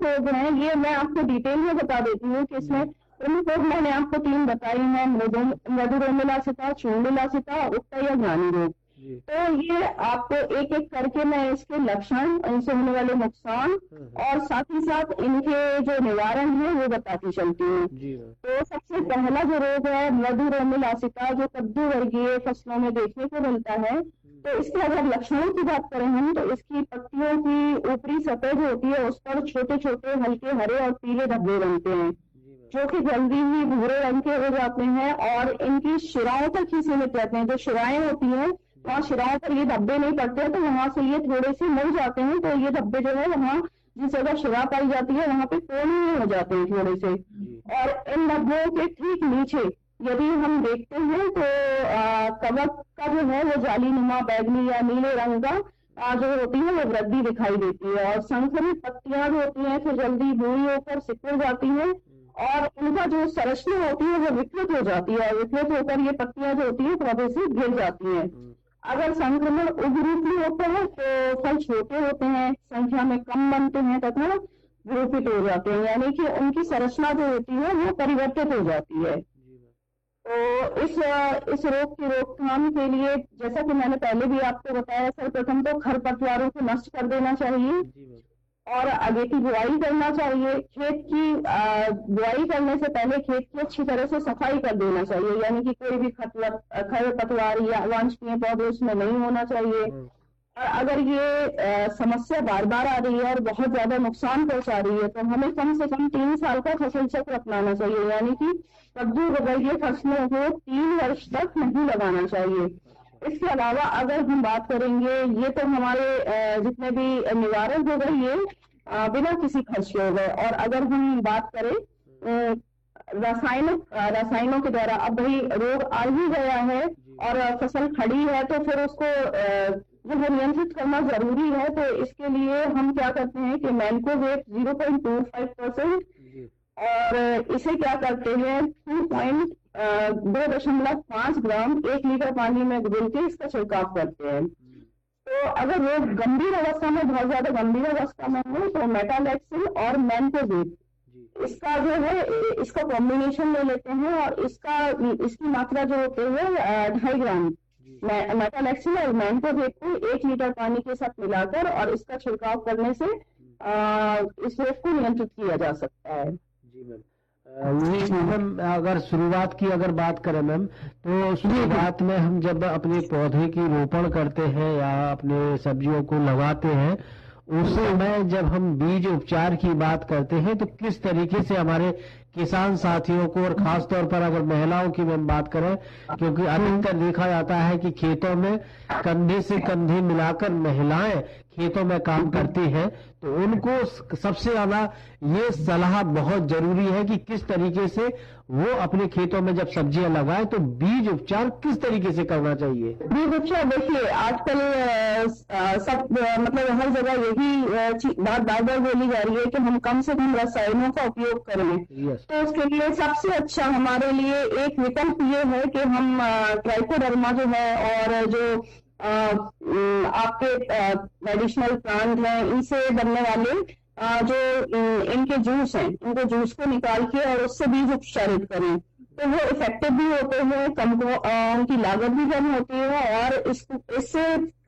रोग हैं ये मैं आपको डिटेल में बता देती हूँ कि इसमें प्रमुख रोग मैंने आपको 3 बताई हैं, मधुरोमिलासिता, चूर्णिलासिता, उत्तः या ज्ञानी रोग। तो ये आपको एक एक करके मैं इसके लक्षण, इनसे होने वाले नुकसान और साथ ही साथ इनके जो निवारण है वो बताती चलती हूँ। तो सबसे पहला जो रोग है मधुरोमिलासिता, जो कद्दू वर्गीय फसलों में देखने को मिलता है। तो इसके अगर लक्षणों की बात करें हम, तो इसकी पत्तियों की ऊपरी सतह जो होती है उस पर छोटे छोटे हल्के हरे और पीले धब्बे बनते हैं, जो कि जल्दी ही भूरे रंग के हो जाते हैं और इनकी शिराओं तक ही सीमित रहते हैं। जो शिराएं होती हैं वहाँ शिराओं पर ये धब्बे नहीं पड़ते, तो वहां से ये थोड़े से मुड़ जाते हैं। तो ये धब्बे जो है वहाँ जिस जगह शिरा पाई जाती है वहां पे कोने हो जाते हैं थोड़े से। और इन धब्बों के ठीक नीचे यदि हम देखते हैं तो कवक का जो है वो जालीनुमा बैगनी या नीले रंग का जो होती है वो वृद्धि दिखाई देती है। और संक्रमित पत्तियां जो होती हैं फिर जल्दी भूरी होकर सिकुड़ जाती हैं और उनका जो संरचना होती है वो विकृत हो जाती है। विकृत होकर ये पत्तियां जो होती है पौधे से गिर जाती हैं। अगर संक्रमण उग्ररूपी होता है तो फल छोटे होते हैं, संख्या में कम बनते हैं तथा विरूपित हो जाते हैं, यानी कि उनकी संरचना जो होती है वो परिवर्तित हो जाती है। तो इस रोग की रोकथाम के लिए जैसा कि मैंने पहले भी आपको बताया, सर्वप्रथम तो खरपतवारों को नष्ट कर देना चाहिए और अगेती बुआई करना चाहिए। खेत की बुआई करने से पहले खेत की अच्छी तरह से सफाई कर देना चाहिए, यानी कि कोई भी खरपतवार या अवांछनीय पौधे उसमें नहीं होना चाहिए। और अगर ये समस्या बार बार आ रही है और बहुत ज्यादा नुकसान पहुंचा रही है तो हमें कम से कम 3 साल का फसल चक्र अपनाना चाहिए, यानी कि कद्दू वर्गीय फसलों को 3 वर्ष तक नहीं लगाना चाहिए। इसके अलावा अगर हम बात करेंगे, ये तो हमारे जितने भी निवारण हो गए ये बिना किसी खर्च के हो गए। और अगर हम बात करें रसायनों के द्वारा, अब भाई रोग आ ही गया है और फसल खड़ी है तो फिर उसको जो नियंत्रित करना जरूरी है। तो इसके लिए हम क्या करते हैं कि मैनकोजेब 0.25% और इसे क्या करते हैं 2.5 ग्राम 1 लीटर पानी में घुल के इसका छिड़काव करते हैं। तो अगर रोग गंभीर अवस्था में, बहुत ज्यादा गंभीर अवस्था में हो तो मेटालैक्सिल और मैनकोजेब इसका जो है इसका कॉम्बिनेशन ले लेते हैं और इसकी मात्रा जो होती है 2.5 ग्राम मेटालैक्सिल और मैनकोजेब को 1 लीटर पानी के साथ मिलाकर और इसका छिड़काव करने से इस रोग को नियंत्रित किया जा सकता है। जी मैम, मैम अगर शुरुआत की अगर बात करें मैम, तो शुरुआत में हम जब अपने पौधे की रोपण करते हैं या अपने सब्जियों को लगाते हैं उस समय जब हम बीज उपचार की बात करते हैं तो किस तरीके से हमारे किसान साथियों को, और खास तौर पर अगर महिलाओं की हम बात करें, क्योंकि अधिकतर देखा जाता है कि खेतों में कंधे से कंधे मिलाकर महिलाएं खेतों में काम करती हैं, तो उनको सबसे ज्यादा ये सलाह बहुत जरूरी है कि किस तरीके से वो अपने खेतों में जब सब्जियां लगाएं तो बीज उपचार किस तरीके से करना चाहिए। बीज उपचार देखिए आजकल सब मतलब हर जगह यही बात बार बार बोली जा रही है कि हम कम से कम रसायनों का उपयोग करें। तो उसके लिए सबसे अच्छा हमारे लिए एक विकल्प ये है कि हम ट्राइकोडर्मा जो है और जो आपके मेडिसिनल प्लांट हैं इनसे बनने वाले जो इनके जूस हैं, इनको जूस को निकाल के और उससे बीज उपचारित करें तो वो इफेक्टिव भी होते हैं, उनकी लागत भी कम होती है और इससे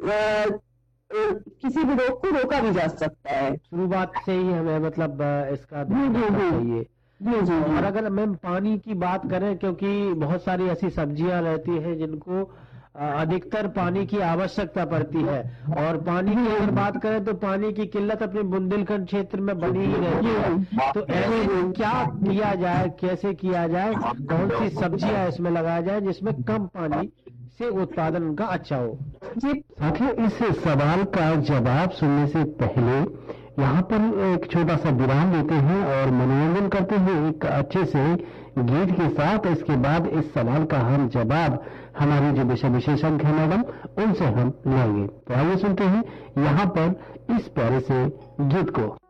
किसी भी रोग को रोका भी जा सकता है। शुरुआत से ही हमें मतलब इसका चाहिए। और अगर मैम पानी की बात करें, क्योंकि बहुत सारी ऐसी सब्जियां रहती हैं जिनको अधिकतर पानी की आवश्यकता पड़ती है, और पानी की अगर बात करें तो पानी की किल्लत अपने बुंदेलखंड क्षेत्र में बनी ही रहती है। तो ऐसे क्या किया जाए, कैसे किया जाए, कौन सी सब्जियां इसमें लगाया जाए जिसमें कम पानी से उत्पादन उनका अच्छा हो। जी साथियों, इस सवाल का जवाब सुनने से पहले यहाँ पर एक छोटा सा विराम लेते हैं और मनोरंजन करते हैं एक अच्छे से गीत के साथ। इसके बाद इस सवाल का हम जवाब हमारे जो विषय विशेषज्ञ हैं मैडम उनसे हम लेंगे। तो आइए सुनते हैं यहाँ पर इस प्यारे से गीत को।